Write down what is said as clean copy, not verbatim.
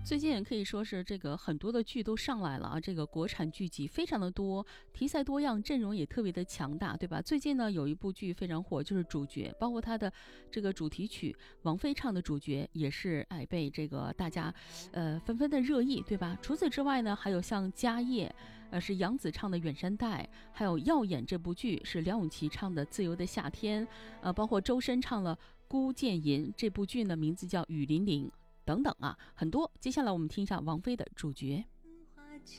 最近也可以说是这个很多的剧都上来了啊，这个国产剧集非常的多，题材多样，阵容也特别的强大，对吧？最近呢有一部剧非常火，就是《主角》，包括它的这个主题曲，王菲唱的《主角》也是被这个大家纷纷的热议，对吧？除此之外呢，还有像《家业》，是杨紫唱的《远山黛》，还有《耀眼》这部剧是梁咏琪唱的《自由的夏天》，包括周深唱了《孤剑吟》这部剧呢，名字叫《雨霖铃》。等等啊，很多。接下来我们听一下王菲的《主角》。